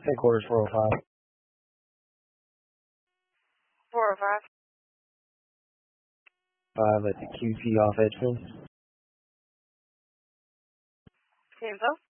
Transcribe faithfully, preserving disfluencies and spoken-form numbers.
Headquarters four oh five. four oh five. Five at the Q T off Edgefield. Info?